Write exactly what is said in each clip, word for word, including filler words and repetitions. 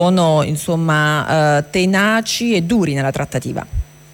sono insomma eh, tenaci e duri nella trattativa.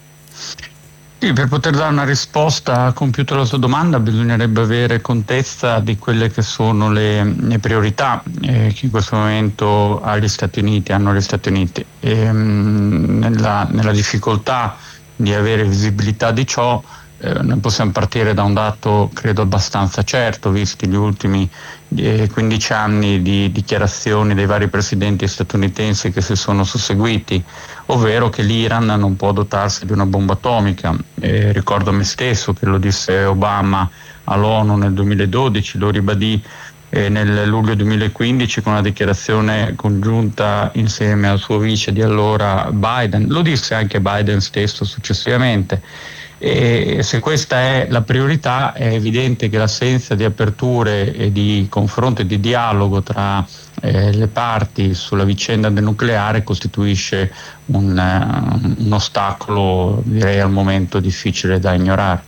Sì, per poter dare una risposta compiuta alla sua domanda bisognerebbe avere contezza di quelle che sono le, le priorità eh, che in questo momento ha gli Stati Uniti, hanno gli Stati Uniti. E, mh, nella, nella difficoltà di avere visibilità di ciò, eh, noi possiamo partire da un dato credo abbastanza certo, visti gli ultimi eh, quindici anni di dichiarazioni dei vari presidenti statunitensi che si sono susseguiti, ovvero che l'Iran non può dotarsi di una bomba atomica. Eh, ricordo a me stesso che lo disse Obama all'ONU nel duemiladodici, lo ribadì eh, nel luglio duemilaquindici con una dichiarazione congiunta insieme al suo vice di allora Biden, lo disse anche Biden stesso successivamente. E se questa è la priorità, è evidente che l'assenza di aperture e di confronto e di dialogo tra eh, le parti sulla vicenda del nucleare costituisce un, uh, un ostacolo, direi al momento, difficile da ignorare.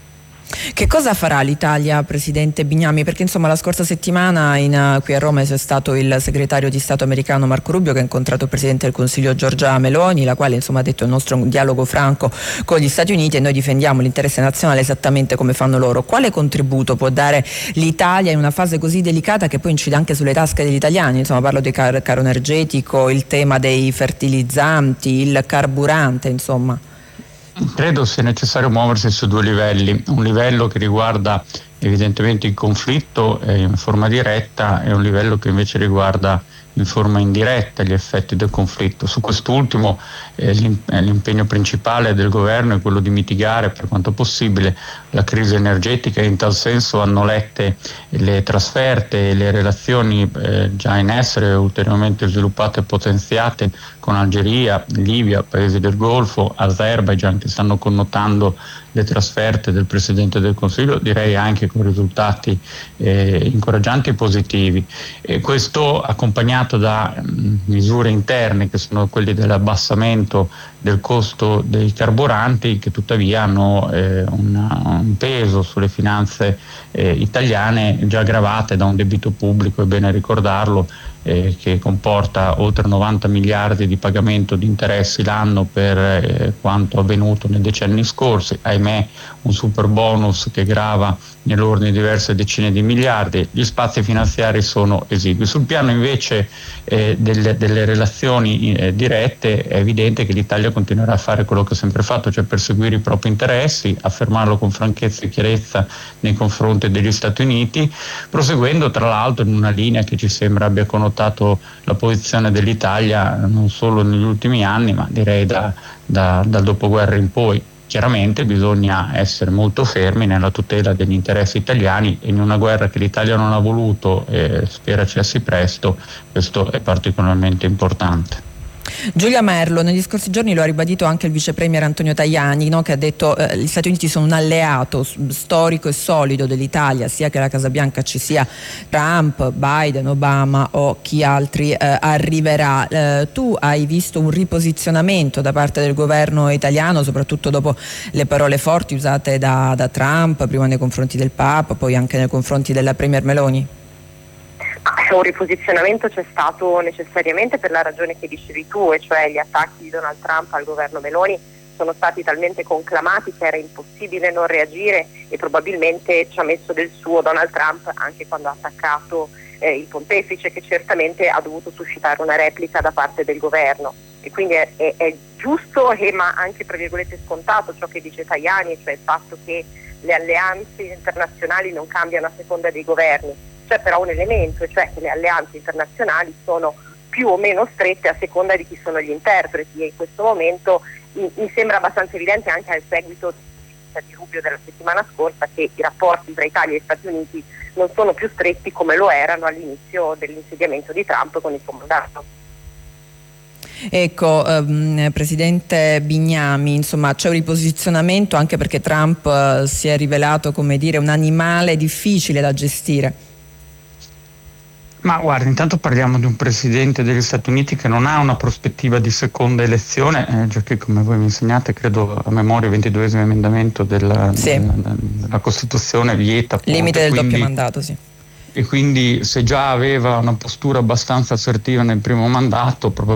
Che cosa farà l'Italia, Presidente Bignami? Perché insomma la scorsa settimana in, qui a Roma c'è stato il segretario di Stato americano Marco Rubio che ha incontrato il Presidente del Consiglio Giorgia Meloni, la quale insomma ha detto il nostro è un dialogo franco con gli Stati Uniti e noi difendiamo l'interesse nazionale esattamente come fanno loro. Quale contributo può dare l'Italia in una fase così delicata che poi incide anche sulle tasche degli italiani? Insomma parlo del car- caro energetico, il tema dei fertilizzanti, il carburante, insomma. Credo sia necessario muoversi su due livelli, un livello che riguarda evidentemente il conflitto eh, in forma diretta e un livello che invece riguarda in forma indiretta gli effetti del conflitto. Su quest'ultimo eh, l'impegno principale del governo è quello di mitigare per quanto possibile la crisi energetica e in tal senso hanno lette le trasferte e le relazioni eh, già in essere ulteriormente sviluppate e potenziate con Algeria, Libia, paesi del Golfo, Azerbaijan che stanno connotando le trasferte del Presidente del Consiglio, direi anche con risultati eh, incoraggianti e positivi. E questo accompagnato da mh, misure interne che sono quelle dell'abbassamento del costo dei carburanti che tuttavia hanno eh, una, un peso sulle finanze eh, italiane già gravate da un debito pubblico, è bene ricordarlo, eh, che comporta oltre novanta miliardi di pagamento di interessi l'anno per eh, quanto avvenuto nei decenni scorsi, ahimè un super bonus che grava nell'ordine di diverse decine di miliardi, gli spazi finanziari sono esigui. Sul piano invece eh, delle, delle relazioni eh, dirette è evidente che l'Italia continuerà a fare quello che ha sempre fatto, cioè perseguire i propri interessi, affermarlo con franchezza e chiarezza nei confronti degli Stati Uniti, proseguendo tra l'altro in una linea che ci sembra abbia connotato la posizione dell'Italia non solo negli ultimi anni ma direi da, da, dal dopoguerra in poi. Chiaramente bisogna essere molto fermi nella tutela degli interessi italiani e in una guerra che l'Italia non ha voluto e spera cessi presto, questo è particolarmente importante. Giulia Merlo, negli scorsi giorni lo ha ribadito anche il vice premier Antonio Tajani, no? Che ha detto eh, gli Stati Uniti sono un alleato storico e solido dell'Italia, sia che la Casa Bianca ci sia Trump, Biden, Obama o chi altri eh, arriverà. Eh, tu hai visto un riposizionamento da parte del governo italiano, soprattutto dopo le parole forti usate da, da Trump, prima nei confronti del Papa, poi anche nei confronti della premier Meloni? Un riposizionamento c'è stato necessariamente per la ragione che dicevi tu, e cioè gli attacchi di Donald Trump al governo Meloni sono stati talmente conclamati che era impossibile non reagire e probabilmente ci ha messo del suo Donald Trump anche quando ha attaccato eh, il pontefice, che certamente ha dovuto suscitare una replica da parte del governo, e quindi è, è, è giusto e ma anche tra virgolette scontato ciò che dice Tajani, cioè il fatto che le alleanze internazionali non cambiano a seconda dei governi. C'è però un elemento, e cioè che le alleanze internazionali sono più o meno strette a seconda di chi sono gli interpreti, e in questo momento mi, mi sembra abbastanza evidente anche al seguito di Rubio della settimana scorsa che i rapporti tra Italia e Stati Uniti non sono più stretti come lo erano all'inizio dell'insediamento di Trump con il suo mandato. Ecco, ehm, Presidente Bignami, insomma c'è un riposizionamento anche perché Trump eh, si è rivelato, come dire, un animale difficile da gestire. Ma guardi, intanto parliamo di un presidente degli Stati Uniti che non ha una prospettiva di seconda elezione, eh, già che come voi mi insegnate, credo a memoria il ventiduesimo emendamento della, sì. della, della Costituzione vieta. Limite del quindi, doppio mandato, sì. E quindi se già aveva una postura abbastanza assertiva nel primo mandato, probabilmente